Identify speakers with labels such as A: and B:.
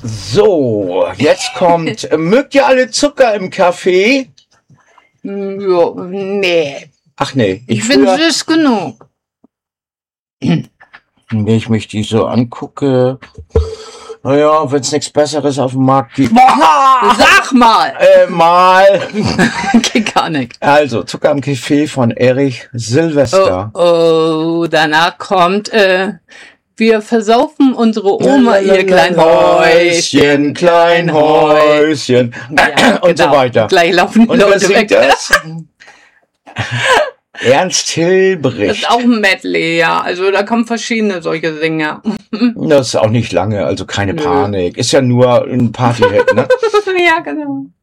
A: So, jetzt kommt, mögt ihr alle Zucker im Kaffee?
B: Ja, nee.
A: Ach nee,
B: Ich bin süß genug.
A: Wenn ich mich die so angucke, naja, wenn es nichts Besseres auf dem Markt gibt.
B: Boah, sag mal! Geht gar nicht.
A: Also, Zucker im Kaffee von Erich Silvester.
B: Oh, danach kommt, wir versaufen unsere Oma ihr Kleinhäuschen.
A: Kleinhäuschen.
B: Ja,
A: und so
B: genau.
A: weiter.
B: Gleich laufen die
A: Und wer
B: Leute
A: singt
B: weg.
A: das? Ernst
B: Das
A: Hilbricht.
B: ist auch ein Medley, ja. Also da kommen verschiedene solche Sänger.
A: Das ist auch nicht lange, also keine
B: Nö.
A: Panik. Ist ja nur ein Partyhit, ne?
B: Ja, genau.